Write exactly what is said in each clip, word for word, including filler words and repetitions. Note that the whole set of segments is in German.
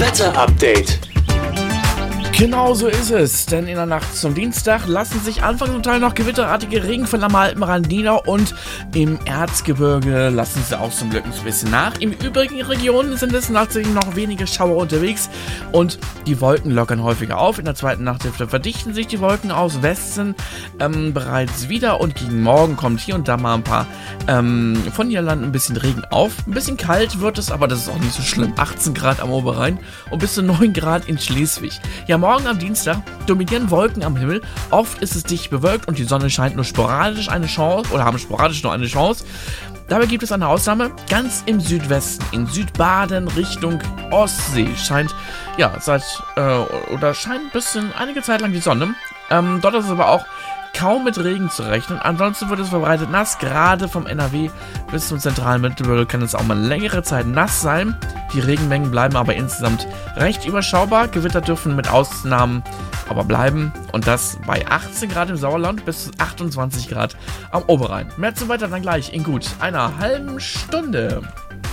Wetter-Update. Genau so ist es, denn in der Nacht zum Dienstag lassen sich anfangs zum Teil noch gewitterartige Regenfälle am Alpenrand nieder und im Erzgebirge lassen sie auch zum Glück ein bisschen nach. Im übrigen Regionen sind es tatsächlich noch wenige Schauer unterwegs und die Wolken lockern häufiger auf. In der zweiten Nachthälfte verdichten sich die Wolken aus Westen ähm, bereits wieder und gegen Morgen kommt hier und da mal ein paar ähm, von Niederlanden ein bisschen Regen auf. Ein bisschen kalt wird es, aber das ist auch nicht so schlimm. achtzehn Grad am Oberrhein und bis zu neun Grad in Schleswig. Ja, morgen am Dienstag dominieren Wolken am Himmel. Oft ist es dicht bewölkt und die Sonne scheint nur sporadisch eine Chance oder haben sporadisch nur eine Chance. Dabei gibt es eine Ausnahme. Ganz im Südwesten, in Südbaden Richtung Ostsee scheint, ja, seit, äh, oder scheint ein bisschen, einige Zeit lang die Sonne. Ähm, dort ist es aber auch kaum mit Regen zu rechnen. Ansonsten wird es verbreitet nass. Gerade vom N R W bis zum zentralen Mittelgebirge kann es auch mal längere Zeit nass sein. Die Regenmengen bleiben aber insgesamt recht überschaubar. Gewitter dürfen mit Ausnahmen aber bleiben. Und das bei achtzehn Grad im Sauerland bis zu achtundzwanzig Grad am Oberrhein. Mehr zu weiter dann gleich in gut einer halben Stunde.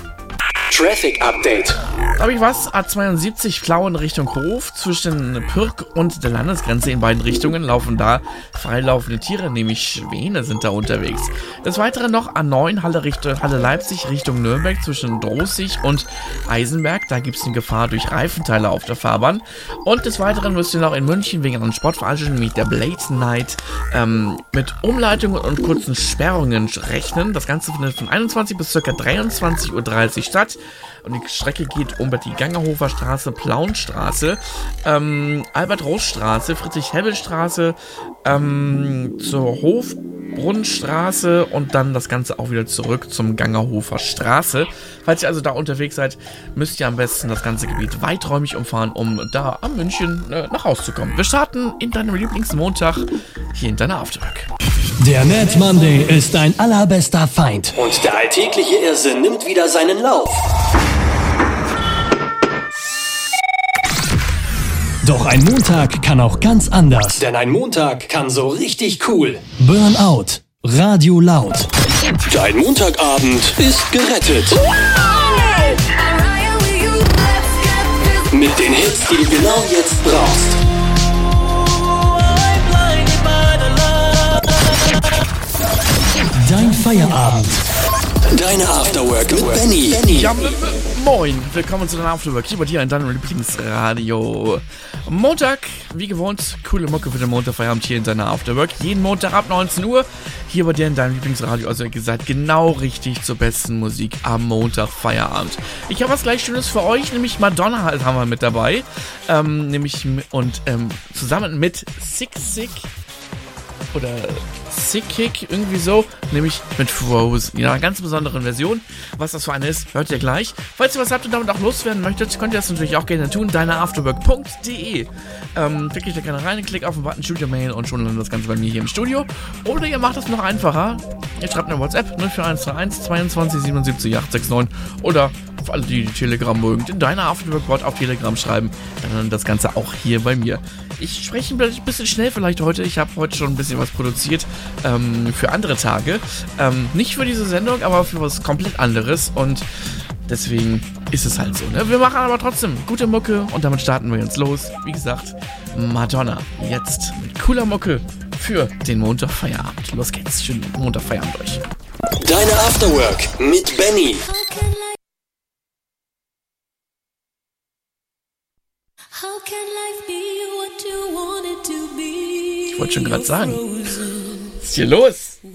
Traffic Update. Habe ich was? A zweiundsiebzig Plauen Richtung Hof. Zwischen Pürg und der Landesgrenze in beiden Richtungen laufen da freilaufende Tiere, nämlich Schwäne sind da unterwegs. Des Weiteren noch A neun Halle, Richtung, Halle Leipzig Richtung Nürnberg zwischen Droßig und Eisenberg. Da gibt es eine Gefahr durch Reifenteile auf der Fahrbahn. Und des Weiteren müsst ihr noch in München wegen einer Sportveranstaltung mit der Blade Night ähm, mit Umleitungen und kurzen Sperrungen rechnen. Das Ganze findet von einundzwanzig bis ca. dreiundzwanzig Uhr dreißig statt. Und die Strecke geht um die Gangerhofer Straße, Plaunstraße, ähm, Albert-Roos-Straße, Friedrich-Hebbel-Straße, ähm, zur Hofbrunnstraße und dann das Ganze auch wieder zurück zum Gangerhofer Straße. Falls ihr also da unterwegs seid, müsst ihr am besten das ganze Gebiet weiträumig umfahren, um da am München äh, nach Hause zu kommen. Wir starten in deinem Lieblingsmontag hier in deiner Afterwork. Der Mad Monday ist dein allerbester Feind. Und der alltägliche Irrsinn nimmt wieder seinen Lauf. Doch ein Montag kann auch ganz anders. Denn ein Montag kann so richtig cool. Burnout. Radio laut. Dein Montagabend ist gerettet. Mit den Hits, die du genau jetzt brauchst. Dein Feierabend. Deine Afterwork mit Benny. Benny. Ja, m- m- moin, willkommen zu deiner Afterwork hier bei dir in deinem Lieblingsradio. Montag, wie gewohnt, coole Mucke für den Montagfeierabend hier in deiner Afterwork. Jeden Montag ab neunzehn Uhr hier bei dir in deinem Lieblingsradio. Also ihr seid genau richtig zur besten Musik am Montagfeierabend. Ich habe was gleich Schönes für euch, nämlich Madonna halt haben wir mit dabei. Ähm, nämlich und ähm, zusammen mit Sick Sick oder Sick Kick, irgendwie so, nämlich mit Frozen. Ja, einer ganz besonderen Version. Was das für eine ist, hört ihr gleich. Falls ihr was habt und damit auch loswerden möchtet, könnt ihr das natürlich auch gerne tun. deineafterwork punkt de ähm, Klickt da gerne rein, klickt auf den Button Studio Mail und schon landet das Ganze bei mir hier im Studio. Oder ihr macht es noch einfacher. Ihr schreibt eine WhatsApp null vier eins drei eins zweiundzwanzig siebenundsiebzig acht sechs neun oder für alle, die die Telegram mögen, den Deiner Afterwork-Bot auf Telegram schreiben. Dann landet das Ganze auch hier bei mir. Ich spreche ein bisschen schnell vielleicht heute. Ich habe heute schon ein bisschen was produziert ähm, für andere Tage. Ähm, nicht für diese Sendung, aber für was komplett anderes. Und deswegen ist es halt so. Ne? Wir machen aber trotzdem gute Mucke und damit starten wir jetzt los. Wie gesagt, Madonna jetzt mit cooler Mucke für den Montagfeierabend. Los geht's. Schönen Montagfeierabend euch. Deine Afterwork mit Benny. Ich wollte schon gerade sagen. Was ist hier los?